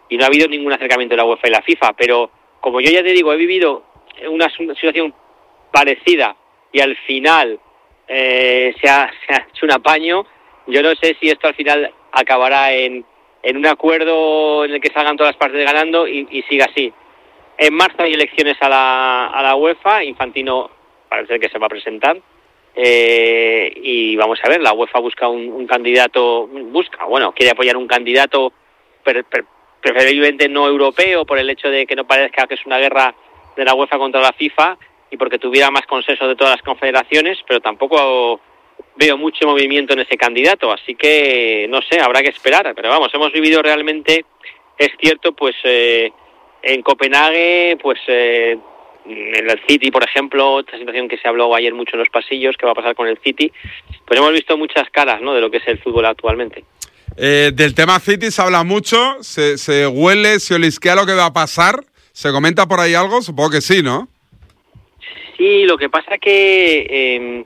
y no ha habido ningún acercamiento de la UEFA y la FIFA, pero como yo ya te digo, he vivido una situación parecida y al final se ha hecho un apaño. Yo no sé si esto al final acabará en un acuerdo en el que salgan todas las partes ganando y siga así. En marzo hay elecciones a la UEFA, Infantino parece que se va a presentar, y vamos a ver, la UEFA busca un candidato, quiere apoyar un candidato preferiblemente no europeo, por el hecho de que no parezca que es una guerra de la UEFA contra la FIFA y porque tuviera más consenso de todas las confederaciones, pero tampoco veo mucho movimiento en ese candidato, así que no sé, habrá que esperar, pero vamos, hemos vivido realmente, es cierto, pues en Copenhague, pues en el City, por ejemplo, esta situación que se habló ayer mucho en los pasillos, que va a pasar con el City, pues hemos visto muchas caras, ¿no?, de lo que es el fútbol actualmente. Del tema City se habla mucho, se huele, se olisquea lo que va a pasar, ¿se comenta por ahí algo? Supongo que sí, ¿no? Sí, lo que pasa que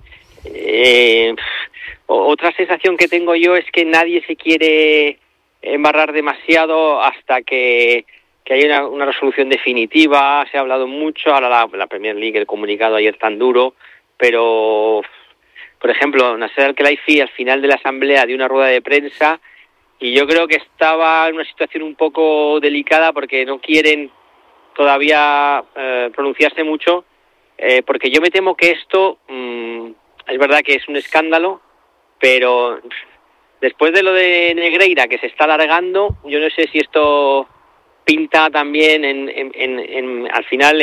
otra sensación que tengo yo es que nadie se quiere embarrar demasiado hasta que haya una resolución definitiva. Se ha hablado mucho, ahora la Premier League, el comunicado ayer tan duro, pero, por ejemplo, Nasser Al-Khelaifi al final de la asamblea dio una rueda de prensa y yo creo que estaba en una situación un poco delicada porque no quieren todavía pronunciarse mucho, porque yo me temo que esto es verdad que es un escándalo, pero después de lo de Negreira, que se está alargando, yo no sé si esto pinta también al final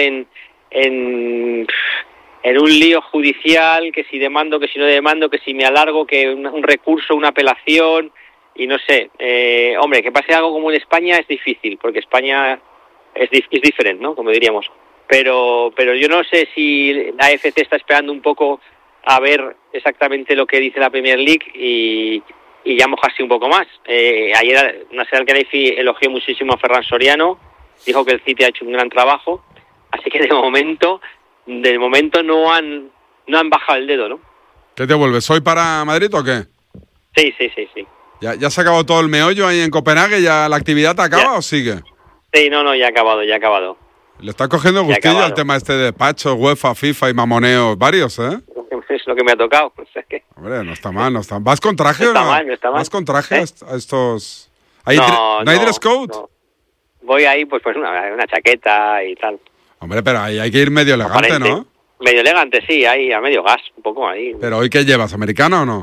en un lío judicial, que si demando, que si no demando, que si me alargo, que un recurso, una apelación, y no sé. Hombre, que pase algo como en España es difícil, porque España es diferente, ¿no?, como diríamos. Pero yo no sé si la AFC está esperando un poco a ver exactamente lo que dice la Premier League y ya mojarse un poco más. Ayer Nasser Al-Khelaifi elogió muchísimo a Ferran Soriano, dijo que el City ha hecho un gran trabajo, así que de momento no han bajado el dedo, ¿no? ¿Qué te vuelves? ¿Hoy para Madrid o qué? Sí. ¿Ya se ha acabado todo el meollo ahí en Copenhague? ¿Ya la actividad acaba o sigue? Sí, no, ya ha acabado. Le está cogiendo gustillo al tema este de despacho, UEFA, FIFA y mamoneos varios, ¿eh? Es lo que me ha tocado. O sea que... Hombre, no está mal. ¿Vas con traje o no? No está mal. ¿Vas con traje a estos...? ¿No hay dress code? No. Voy ahí pues una chaqueta y tal. Hombre, pero ahí hay que ir medio elegante, aparente, ¿no? Medio elegante, sí, ahí a medio gas, un poco ahí. ¿Pero hoy qué llevas, americana o no?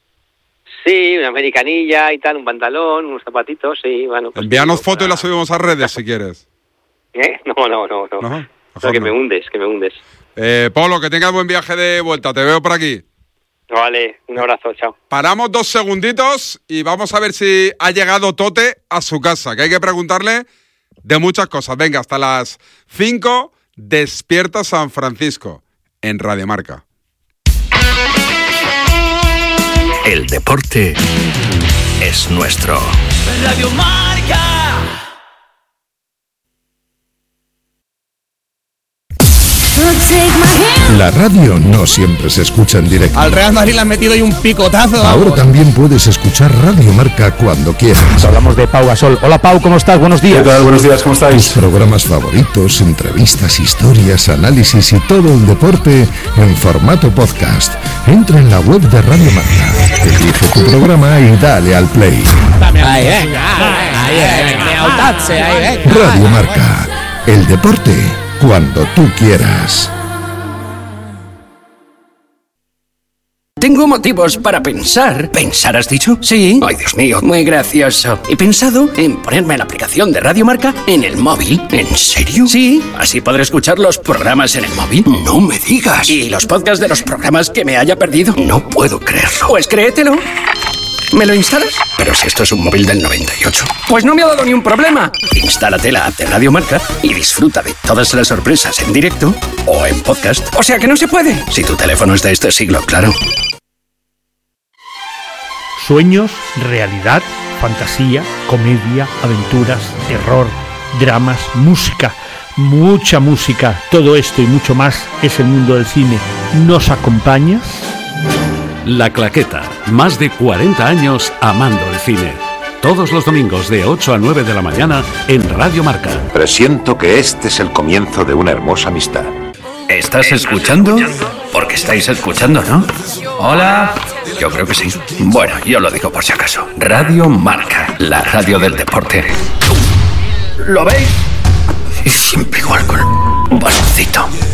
Sí, una americanilla y tal, un pantalón, unos zapatitos, sí, bueno. Pues envíanos fotos y las subimos a redes si quieres. No. Que me hundes. Polo, que tengas buen viaje de vuelta, te veo por aquí. Vale, un abrazo, chao. Paramos 2 segunditos y vamos a ver si ha llegado Tote a su casa, que hay que preguntarle de muchas cosas. Venga, hasta las 5, Despierta San Francisco, en Radio Marca. El deporte es nuestro. Radio Marca. La radio no siempre se escucha en directo. Al Real Madrid le han metido ahí un picotazo. Ahora también puedes escuchar Radio Marca cuando quieras. Hablamos de Pau Gasol. Hola Pau, ¿cómo estás? Buenos días. ¿Qué tal? Buenos días, ¿cómo estáis? Tus programas favoritos, entrevistas, historias, análisis y todo el deporte en formato podcast. Entra en la web de Radio Marca, elige tu programa y dale al play. Radio Marca, el deporte cuando tú quieras. Tengo motivos para pensar. ¿Pensar has dicho? Sí. Ay, Dios mío, muy gracioso. He pensado en ponerme la aplicación de Radio Marca en el móvil. ¿En serio? Sí. Así podré escuchar los programas en el móvil. No me digas. ¿Y los podcasts de los programas que me haya perdido? No puedo creerlo. Pues créetelo. ¿Me lo instalas? Pero si esto es un móvil del 98. Pues no me ha dado ni un problema. Instálate la app de Radio Marca y disfruta de todas las sorpresas en directo o en podcast. O sea que no se puede. Si tu teléfono es de este siglo, claro. Sueños, realidad, fantasía, comedia, aventuras, terror, dramas, música, mucha música. Todo esto y mucho más es el mundo del cine. ¿Nos acompañas? La Claqueta, más de 40 años amando el cine. Todos los domingos de 8 a 9 de la mañana en Radio Marca. Presiento que este es el comienzo de una hermosa amistad. ¿Estás escuchando? Porque estáis escuchando, ¿no? Hola. Yo creo que sí. Bueno, yo lo digo por si acaso. Radio Marca, la radio del deporte. ¿Lo veis? Y siempre igual con un baloncito.